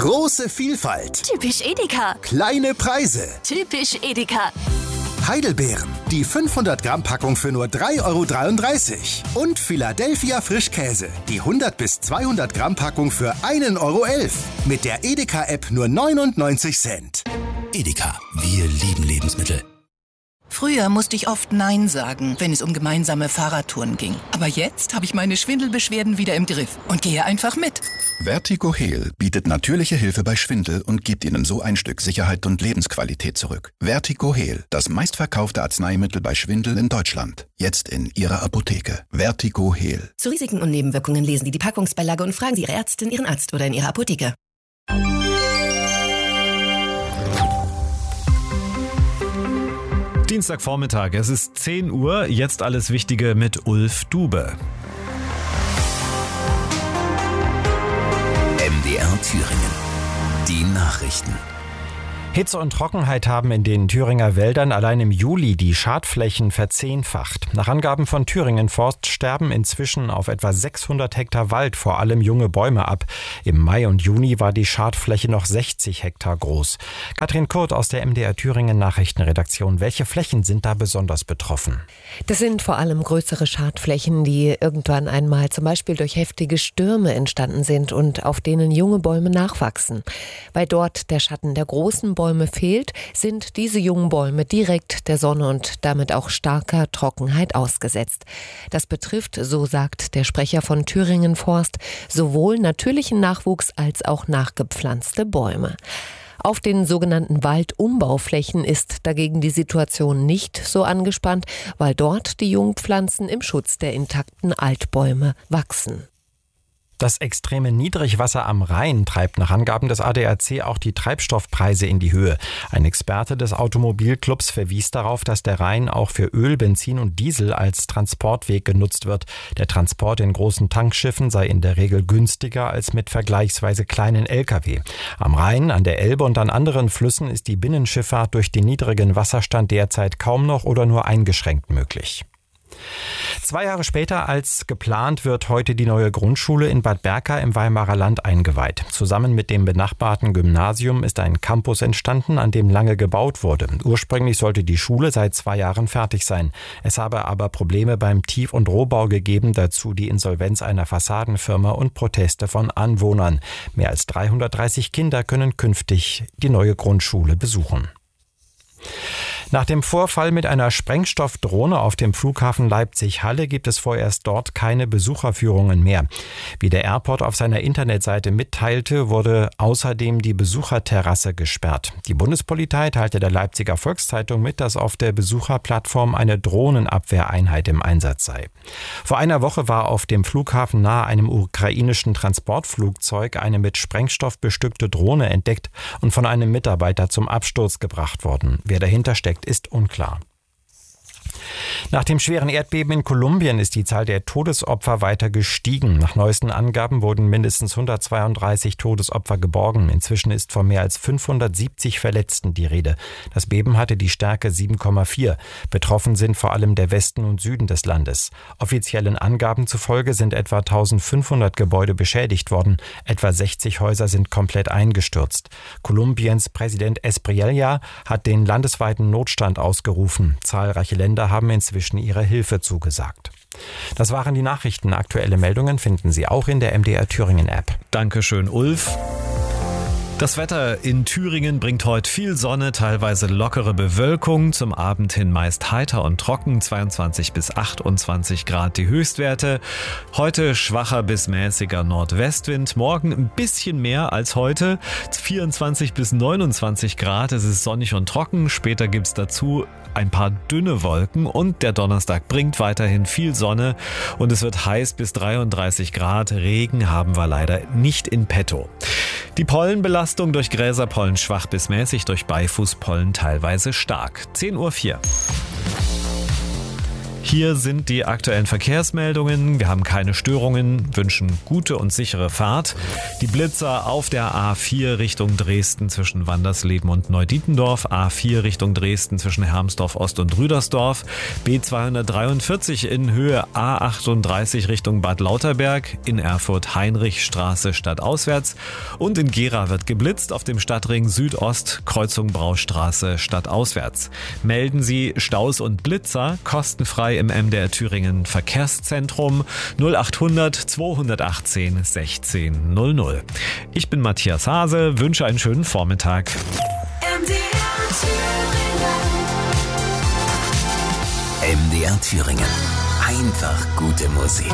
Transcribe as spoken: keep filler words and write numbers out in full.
Große Vielfalt. Typisch Edeka. Kleine Preise. Typisch Edeka. Heidelbeeren, die fünfhundert Gramm Packung für nur drei Euro dreiunddreißig. Und Philadelphia Frischkäse, die hundert bis zweihundert Gramm Packung für ein Euro elf. Mit der Edeka-App nur neunundneunzig Cent. Edeka, wir lieben Lebensmittel. Früher musste ich oft Nein sagen, wenn es um gemeinsame Fahrradtouren ging. Aber jetzt habe ich meine Schwindelbeschwerden wieder im Griff und gehe einfach mit. Vertigo Heal bietet natürliche Hilfe bei Schwindel und gibt Ihnen so ein Stück Sicherheit und Lebensqualität zurück. Vertigo Heal, das meistverkaufte Arzneimittel bei Schwindel in Deutschland. Jetzt in Ihrer Apotheke. Vertigo Heal. Zu Risiken und Nebenwirkungen lesen Sie die Packungsbeilage und fragen Sie Ihre Ärztin, Ihren Arzt oder in Ihrer Apotheke. Dienstagvormittag, es ist zehn Uhr, jetzt alles Wichtige mit Ulf Dube. M D R Thüringen. Die Nachrichten. Hitze und Trockenheit haben in den Thüringer Wäldern allein im Juli die Schadflächen verzehnfacht. Nach Angaben von Thüringen Forst sterben inzwischen auf etwa sechshundert Hektar Wald vor allem junge Bäume ab. Im Mai und Juni war die Schadfläche noch sechzig Hektar groß. Katrin Kurt aus der M D R Thüringen Nachrichtenredaktion. Welche Flächen sind da besonders betroffen? Das sind vor allem größere Schadflächen, die irgendwann einmal zum Beispiel durch heftige Stürme entstanden sind und auf denen junge Bäume nachwachsen. Weil dort der Schatten der großen Bäume fehlt, sind diese jungen Bäume direkt der Sonne und damit auch starker Trockenheit ausgesetzt. Das betrifft, so sagt der Sprecher von Thüringen Forst, sowohl natürlichen Nachwuchs als auch nachgepflanzte Bäume. Auf den sogenannten Waldumbauflächen ist dagegen die Situation nicht so angespannt, weil dort die Jungpflanzen im Schutz der intakten Altbäume wachsen. Das extreme Niedrigwasser am Rhein treibt nach Angaben des A D A C auch die Treibstoffpreise in die Höhe. Ein Experte des Automobilclubs verwies darauf, dass der Rhein auch für Öl, Benzin und Diesel als Transportweg genutzt wird. Der Transport in großen Tankschiffen sei in der Regel günstiger als mit vergleichsweise kleinen L K W. Am Rhein, an der Elbe und an anderen Flüssen ist die Binnenschifffahrt durch den niedrigen Wasserstand derzeit kaum noch oder nur eingeschränkt möglich. Zwei Jahre später als geplant wird heute die neue Grundschule in Bad Berka im Weimarer Land eingeweiht. Zusammen mit dem benachbarten Gymnasium ist ein Campus entstanden, an dem lange gebaut wurde. Ursprünglich sollte die Schule seit zwei Jahren fertig sein. Es habe aber Probleme beim Tief- und Rohbau gegeben, dazu die Insolvenz einer Fassadenfirma und Proteste von Anwohnern. Mehr als dreihundertdreißig Kinder können künftig die neue Grundschule besuchen. Nach dem Vorfall mit einer Sprengstoffdrohne auf dem Flughafen Leipzig-Halle gibt es vorerst dort keine Besucherführungen mehr. Wie der Airport auf seiner Internetseite mitteilte, wurde außerdem die Besucherterrasse gesperrt. Die Bundespolizei teilte der Leipziger Volkszeitung mit, dass auf der Besucherplattform eine Drohnenabwehreinheit im Einsatz sei. Vor einer Woche war auf dem Flughafen nahe einem ukrainischen Transportflugzeug eine mit Sprengstoff bestückte Drohne entdeckt und von einem Mitarbeiter zum Absturz gebracht worden. Wer dahinter steckt, ist unklar. Nach dem schweren Erdbeben in Kolumbien ist die Zahl der Todesopfer weiter gestiegen. Nach neuesten Angaben wurden mindestens hundertzweiunddreißig Todesopfer geborgen. Inzwischen ist von mehr als fünfhundertsiebzig Verletzten die Rede. Das Beben hatte die Stärke sieben Komma vier. Betroffen sind vor allem der Westen und Süden des Landes. Offiziellen Angaben zufolge sind etwa eintausendfünfhundert Gebäude beschädigt worden. Etwa sechzig Häuser sind komplett eingestürzt. Kolumbiens Präsident Espriella hat den landesweiten Notstand ausgerufen. Zahlreiche Länder haben inzwischen ihre Hilfe zugesagt. Das waren die Nachrichten. Aktuelle Meldungen finden Sie auch in der M D R Thüringen App. Dankeschön, Ulf. Das Wetter in Thüringen bringt heute viel Sonne, teilweise lockere Bewölkung. Zum Abend hin meist heiter und trocken, zweiundzwanzig bis achtundzwanzig Grad die Höchstwerte. Heute schwacher bis mäßiger Nordwestwind, morgen ein bisschen mehr als heute, vierundzwanzig bis neunundzwanzig Grad. Es ist sonnig und trocken, später gibt's dazu ein paar dünne Wolken und der Donnerstag bringt weiterhin viel Sonne und es wird heiß bis dreiunddreißig Grad. Regen haben wir leider nicht in petto. Die Pollenbelastung durch Gräserpollen schwach bis mäßig, durch Beifußpollen teilweise stark. zehn Uhr vier. Hier sind die aktuellen Verkehrsmeldungen. Wir haben keine Störungen, wünschen gute und sichere Fahrt. Die Blitzer auf der A vier Richtung Dresden zwischen Wandersleben und Neudietendorf, A vier Richtung Dresden zwischen Hermsdorf Ost und Rüdersdorf, B zweihundertdreiundvierzig in Höhe A achtunddreißig Richtung Bad Lauterberg, in Erfurt Heinrichstraße stadtauswärts und in Gera wird geblitzt auf dem Stadtring Südost, Kreuzung Braustraße stadtauswärts. Melden Sie Staus und Blitzer kostenfrei im M D R Thüringen Verkehrszentrum null achthundert zweihundertachtzehn sechzehn null null. Ich bin Matthias Hase, wünsche einen schönen Vormittag. M D R Thüringen. Einfach gute Musik.